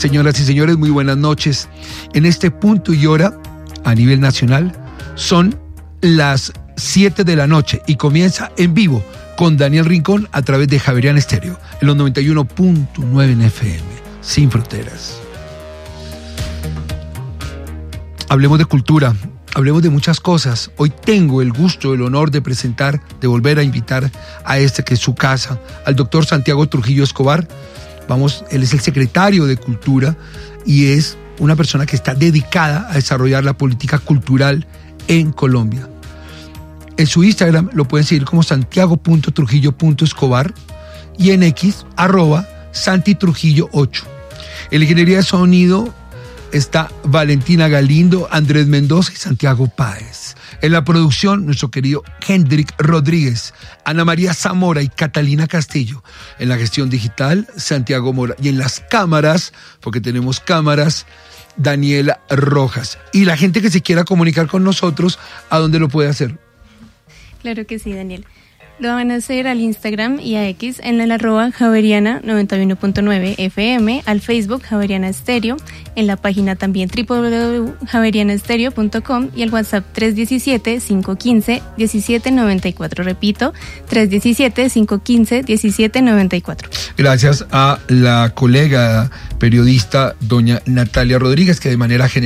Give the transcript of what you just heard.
Señoras y señores, muy buenas noches. En este punto y hora, a nivel nacional, son las 7 de la noche y comienza en vivo con Daniel Rincón a través de Javeriana Estéreo, en los 91.9 en FM, sin fronteras. Hablemos de cultura, hablemos de muchas cosas. Hoy tengo el gusto, el honor de presentar, de volver a invitar a que es su casa, al doctor Santiago Trujillo Escobar. Él es el secretario de Cultura y es una persona que está dedicada a desarrollar la política cultural en Colombia. En su Instagram lo pueden seguir como santiago.trujillo.escobar y en X, @santitrujillo8. En la ingeniería de sonido está Valentina Galindo, Andrés Mendoza y Santiago Páez. En la producción, nuestro querido Hendrik Rodríguez, Ana María Zamora y Catalina Castillo. En la gestión digital, Santiago Mora. Y en las cámaras, porque tenemos cámaras, Daniela Rojas. Y la gente que se quiera comunicar con nosotros, ¿a dónde lo puede hacer? Claro que sí, Daniel. Lo van a hacer al Instagram y a X en el @Javeriana 91.9 FM, al Facebook Javeriana Estéreo, en la página también www.javerianaestereo.com y el WhatsApp 317-515-1794. Repito, 317-515-1794. Gracias a la colega periodista doña Natalia Rodríguez, que de manera general